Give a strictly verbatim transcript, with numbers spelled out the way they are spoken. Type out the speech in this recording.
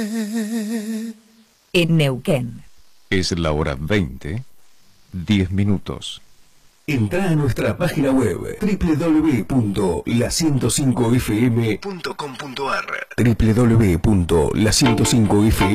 En Neuquén. Es la hora veinte, diez minutos. Entra a nuestra página web doble u doble u doble u punto la ciento cinco f m punto com punto a r doble u doble u doble u punto la ciento cinco f m